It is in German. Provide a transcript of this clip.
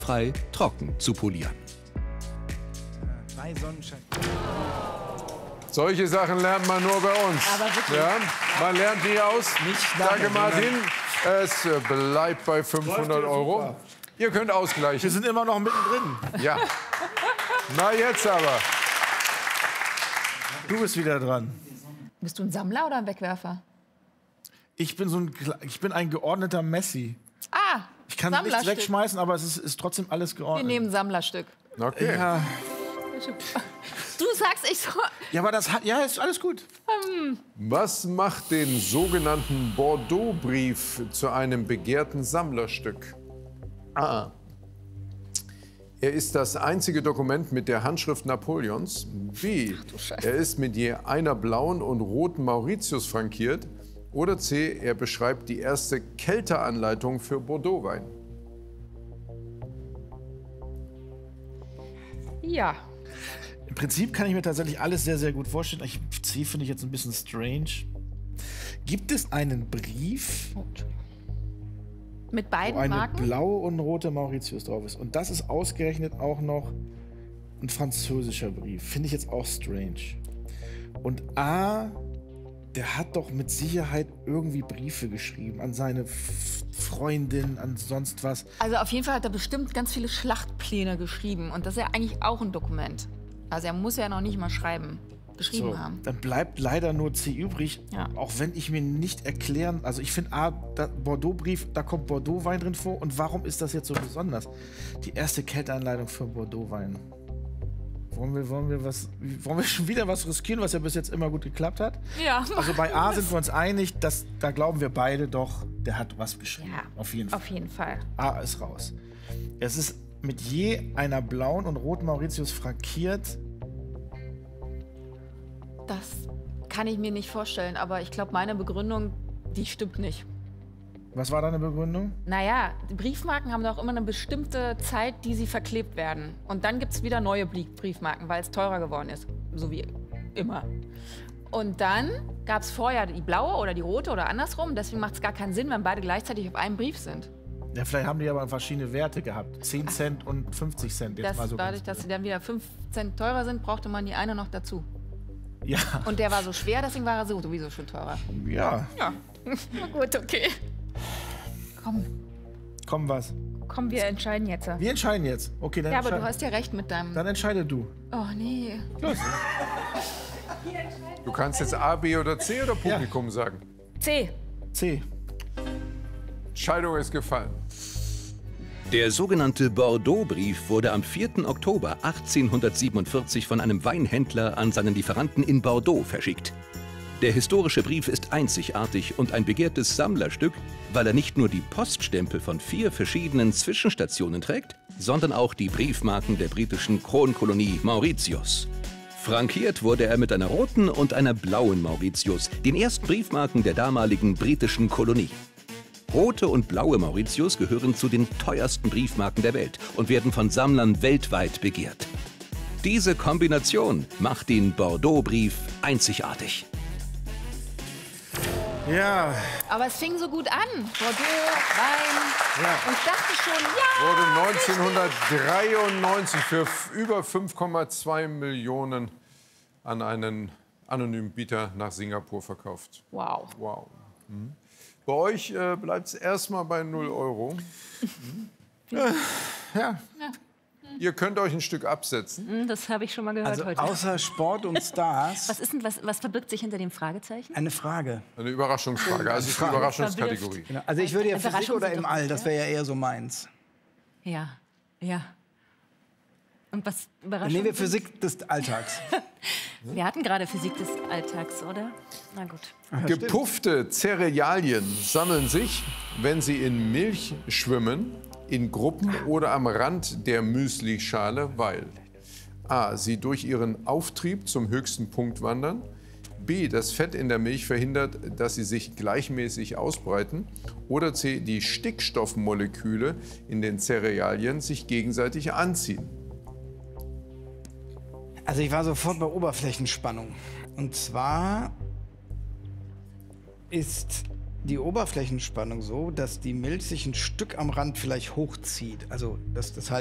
frei trocken zu polieren. 3 Sonnenschein. Solche Sachen lernt man nur bei uns. Aber wirklich. Ja, man lernt nie aus. Nicht lange, Danke, Martin. Es bleibt bei 500 Euro. Ihr könnt ausgleichen. Wir sind immer noch mittendrin. Ja. Na, jetzt aber. Du bist wieder dran. Bist du ein Sammler oder ein Wegwerfer? Ich bin ein geordneter Messi. Ah, Ich kann nichts Sammlerstück. wegschmeißen, aber es ist trotzdem alles Wir geordnet. nehmen ein Sammlerstück. Okay. Ja. Du sagst, ich so. Ja, aber das hat, ja, ist alles gut. Was macht den sogenannten Bordeaux-Brief zu einem begehrten Sammlerstück? A. Er ist das einzige Dokument mit der Handschrift Napoleons. B. Er ist mit je einer blauen und roten Mauritius frankiert. Oder C. Er beschreibt die erste Kelteranleitung für Bordeaux-Wein. Ja. Im Prinzip kann ich mir tatsächlich alles sehr, sehr gut vorstellen. C finde ich jetzt ein bisschen strange. Gibt es einen Brief, Mit wo beiden eine Marken? blaue und rote Mauritius drauf ist? Und das ist ausgerechnet auch noch ein französischer Brief. Finde ich jetzt auch strange. Und A, der hat doch mit Sicherheit irgendwie Briefe geschrieben an seine Freundin, an sonst was. Also auf jeden Fall hat er bestimmt ganz viele Schlachtpläne geschrieben. Und das ist ja eigentlich auch ein Dokument. Also er muss ja noch nicht mal geschrieben haben. Dann bleibt leider nur C übrig, Ja. auch wenn ich mir nicht erklären, also ich finde Bordeaux-Brief, da kommt Bordeaux-Wein drin vor und warum ist das jetzt so besonders? Die erste Kälteanleitung für Bordeaux-Wein. Wollen wir schon wieder was riskieren, was ja bis jetzt immer gut geklappt hat? Ja. Also bei A sind wir uns einig, da glauben wir beide doch, der hat was geschrieben. Ja, Auf jeden Fall. Auf jeden Fall. A ist raus. Es ist mit je einer blauen und roten Mauritius frankiert. Das kann ich mir nicht vorstellen, aber ich glaube, meine Begründung, die stimmt nicht. Was war deine Begründung? Naja, die Briefmarken haben doch immer eine bestimmte Zeit, die sie verklebt werden. Und dann gibt es wieder neue Briefmarken, weil es teurer geworden ist. So wie immer. Und dann gab es vorher die blaue oder die rote oder andersrum. Deswegen macht es gar keinen Sinn, wenn beide gleichzeitig auf einem Brief sind. Ja, vielleicht haben die aber verschiedene Werte gehabt. 10 Cent und 50 Cent. Jetzt mal so Dadurch, ganz dass sie dann wieder 5 Cent teurer sind, brauchte man die eine noch dazu. ja. Und der war so schwer, deswegen war er sowieso schon teurer. Ja. Ja, na gut, okay. Komm, was? Komm, wir entscheiden jetzt. Wir entscheiden jetzt. Okay, dann, Ja, aber du hast ja recht mit deinem... dann entscheide du. Oh, nee. Los. Du kannst jetzt A, B oder C oder Publikum sagen. C. C. Entscheidung ist gefallen. Der sogenannte Bordeaux-Brief wurde am 4. Oktober 1847 von einem Weinhändler an seinen Lieferanten in Bordeaux verschickt. Der historische Brief ist einzigartig und ein begehrtes Sammlerstück, weil er nicht nur die Poststempel von 4 verschiedenen Zwischenstationen trägt, sondern auch die Briefmarken der britischen Kronkolonie Mauritius. Frankiert wurde er mit einer roten und einer blauen Mauritius, den ersten Briefmarken der damaligen britischen Kolonie. Rote und blaue Mauritius gehören zu den teuersten Briefmarken der Welt und werden von Sammlern weltweit begehrt. Diese Kombination macht den Bordeaux-Brief einzigartig. Ja. Aber es fing so gut an. Bordeaux, Wein. Ja. Und ich dachte schon, ja. Wurde 1993 für über 5,2 Millionen an einen anonymen Bieter nach Singapur verkauft. Wow. Wow. Mhm. Bei euch bleibt es erstmal bei 0 Euro. Ja. Ihr könnt euch ein Stück absetzen. Das habe ich schon mal gehört Also heute. außer Sport und Stars Was ist denn, was verbirgt sich hinter dem Fragezeichen? eine Frage. Eine Überraschungsfrage. Also es ist eine Überraschungskategorie. Genau. Also ich würde ja Physik Überraschungen oder sind im doch All, gut, das wäre ja eher so meins. Ja, ja. Und was überrascht Nehmen wir uns? Physik des Alltags. Wir hatten gerade Physik des Alltags, oder? Na gut. Gepuffte Cerealien sammeln sich, wenn sie in Milch schwimmen, in Gruppen oder am Rand der Müslischale, weil a. sie durch ihren Auftrieb zum höchsten Punkt wandern, b. das Fett in der Milch verhindert, dass sie sich gleichmäßig ausbreiten, oder c. die Stickstoffmoleküle in den Cerealien sich gegenseitig anziehen. Also ich war sofort bei Oberflächenspannung. Und zwar ist die Oberflächenspannung so, dass die Milch sich ein Stück am Rand vielleicht hochzieht. Also das halte